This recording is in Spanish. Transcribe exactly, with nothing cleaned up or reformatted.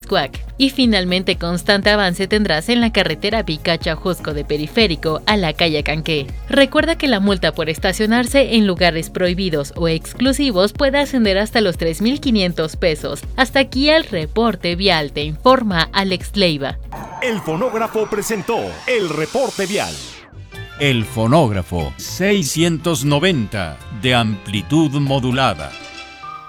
Miscuac. Y finalmente constante avance tendrás en la carretera Picacha-Jusco de Periférico a la calle Canqué. Recuerda que la multa por estacionarse en lugares prohibidos o exclusivos puede ascender hasta los tres mil quinientos pesos. Hasta aquí el reporte vial, te informa Alex Leiva. El fonógrafo presentó el reporte vial. El fonógrafo seiscientos noventa de amplitud modulada.